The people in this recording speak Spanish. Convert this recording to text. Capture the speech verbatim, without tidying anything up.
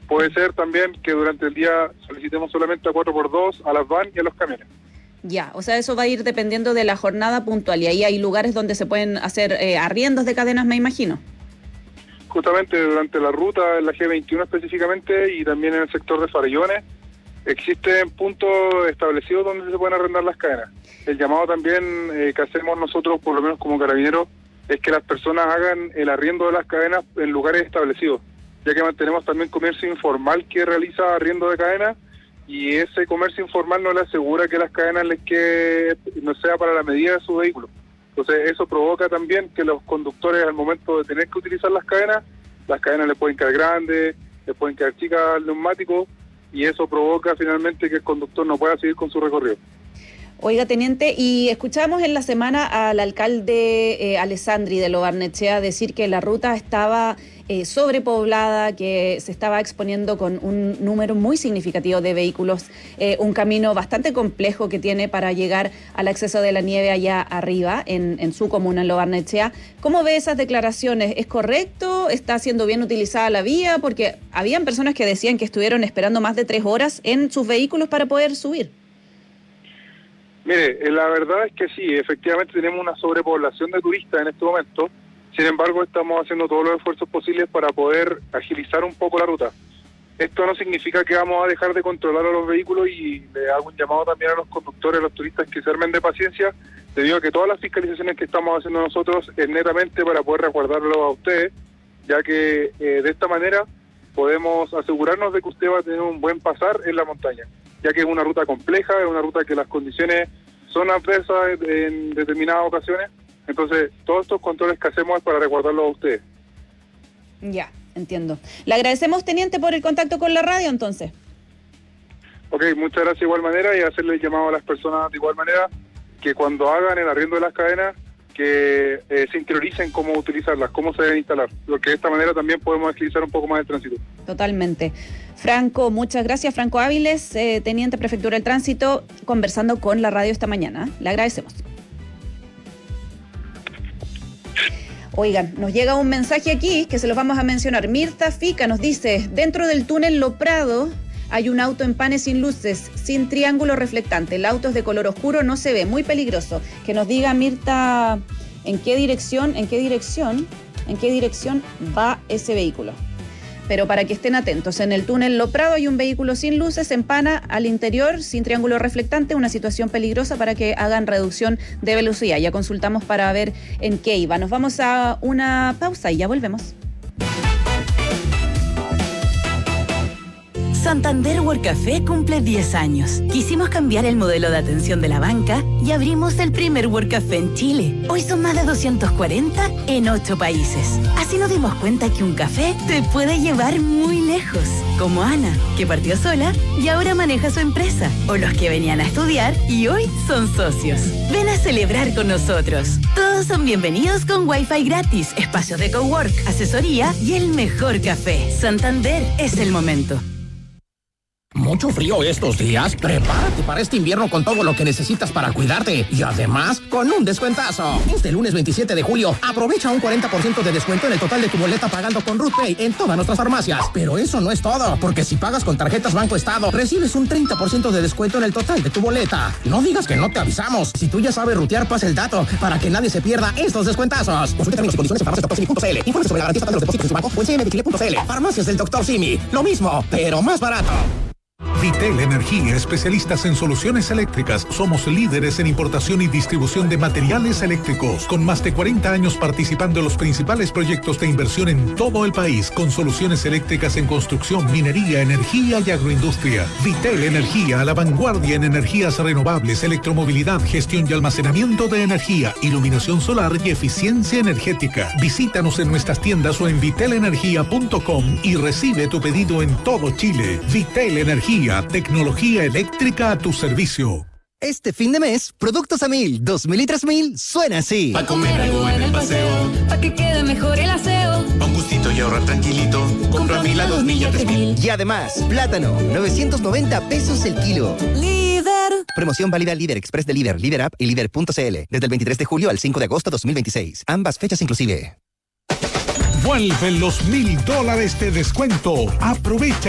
Puede ser también que durante el día solicitemos solamente a cuatro por dos a las van y a los camiones. Ya, o sea, eso va a ir dependiendo de la jornada puntual y ahí hay lugares donde se pueden hacer eh, arriendos de cadenas, me imagino. Justamente durante la ruta, en la G veintiuno específicamente, y también en el sector de Farellones, existen puntos establecidos donde se pueden arrendar las cadenas. El llamado también eh, que hacemos nosotros, por lo menos como carabineros, es que las personas hagan el arriendo de las cadenas en lugares establecidos, ya que mantenemos también comercio informal que realiza arriendo de cadenas, y ese comercio informal no le asegura que las cadenas les quede, no sea para la medida de su vehículo. Entonces eso provoca también que los conductores, al momento de tener que utilizar las cadenas, las cadenas les pueden quedar grandes, les pueden quedar chicas al neumático, y eso provoca finalmente que el conductor no pueda seguir con su recorrido. Oiga, teniente, y escuchamos en la semana al alcalde eh, Alessandri de Lo Barnechea decir que la ruta estaba eh, sobrepoblada, que se estaba exponiendo con un número muy significativo de vehículos, eh, un camino bastante complejo que tiene para llegar al acceso de la nieve allá arriba, en, en su comuna, en Lo Barnechea. ¿Cómo ve esas declaraciones? ¿Es correcto? ¿Está siendo bien utilizada la vía? Porque habían personas que decían que estuvieron esperando más de tres horas en sus vehículos para poder subir. Mire, la verdad es que sí, efectivamente tenemos una sobrepoblación de turistas en este momento. Sin embargo, estamos haciendo todos los esfuerzos posibles para poder agilizar un poco la ruta. Esto no significa que vamos a dejar de controlar a los vehículos, y le hago un llamado también a los conductores, a los turistas, que se armen de paciencia, debido a que todas las fiscalizaciones que estamos haciendo nosotros es netamente para poder resguardarlo a ustedes, ya que eh, de esta manera podemos asegurarnos de que usted va a tener un buen pasar en la montaña, ya que es una ruta compleja, es una ruta que las condiciones son adversas en determinadas ocasiones. Entonces, todos estos controles que hacemos es para resguardarlos a ustedes. Ya, entiendo. Le agradecemos, teniente, por el contacto con la radio, entonces. Ok, muchas gracias de igual manera, y hacerle el llamado a las personas de igual manera que cuando hagan el arriendo de las cadenas, que eh, se interioricen cómo utilizarlas, cómo se deben instalar, porque de esta manera también podemos agilizar un poco más el tránsito. Totalmente. Franco, muchas gracias. Franco Áviles, eh, teniente Prefectura del Tránsito, conversando con la radio esta mañana. Le agradecemos. Oigan, nos llega un mensaje aquí que se los vamos a mencionar. Mirta Fica nos dice: dentro del túnel Lo Prado hay un auto en panes sin luces, sin triángulo reflectante. El auto es de color oscuro, no se ve, muy peligroso. Que nos diga, Mirta, en qué dirección, en qué dirección, en qué dirección va ese vehículo. Pero para que estén atentos, en el túnel Lo Prado hay un vehículo sin luces, en pana al interior, sin triángulo reflectante, una situación peligrosa para que hagan reducción de velocidad. Ya consultamos para ver en qué iba. Nos vamos a una pausa y ya volvemos. Santander World Café cumple diez años. Quisimos cambiar el modelo de atención de la banca y abrimos el primer World Café en Chile. Hoy son más de doscientos cuarenta en ocho países. Así nos dimos cuenta que un café te puede llevar muy lejos. Como Ana, que partió sola y ahora maneja su empresa. O los que venían a estudiar y hoy son socios. Ven a celebrar con nosotros. Todos son bienvenidos con Wi-Fi gratis, espacios de cowork, asesoría y el mejor café. Santander es el momento. Mucho frío estos días. Prepárate para este invierno con todo lo que necesitas para cuidarte. Y además, con un descuentazo. Este lunes veintisiete de julio, aprovecha un cuarenta por ciento de descuento en el total de tu boleta pagando con RootPay en todas nuestras farmacias. Pero eso no es todo, porque si pagas con tarjetas Banco Estado, recibes un treinta por ciento de descuento en el total de tu boleta. No digas que no te avisamos. Si tú ya sabes rutear, pasa el dato para que nadie se pierda estos descuentazos. Consulta términos y condiciones en farmacias doctor simi punto c l. Informe sobre la garantía de los depósitos en su banco o en c m de chile punto c l. Farmacias del doctor Simi. Lo mismo, pero más barato. Vitel Energía, especialistas en soluciones eléctricas. Somos líderes en importación y distribución de materiales eléctricos, con más de cuarenta años participando en los principales proyectos de inversión en todo el país, con soluciones eléctricas en construcción, minería, energía y agroindustria. Vitel Energía, a la vanguardia en energías renovables, electromovilidad, gestión y almacenamiento de energía, iluminación solar y eficiencia energética. Visítanos en nuestras tiendas o en vitel energía punto com y recibe tu pedido en todo Chile. Vitel Energía, tecnología eléctrica a tu servicio. Este fin de mes, productos a mil, dos mil y tres mil, suena así. Pa' comer algo en el paseo, pa' que quede mejor el aseo. Pa' un gustito y ahorrar tranquilito, compra a mil a dos mil y a tres mil. Y además, plátano, novecientos noventa pesos el kilo. Líder. Promoción válida Líder Express de Líder, Líder App y Líder punto c l. Desde el veintitrés de julio al cinco de agosto de dos mil veintiséis. Ambas fechas inclusive. Vuelven los mil dólares de descuento. Aprovecha